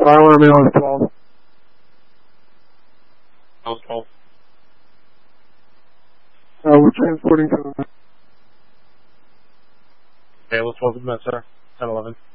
Island, I was 12. I was 12. We're transporting to... Okay, let's welcome that, sir. 10-11.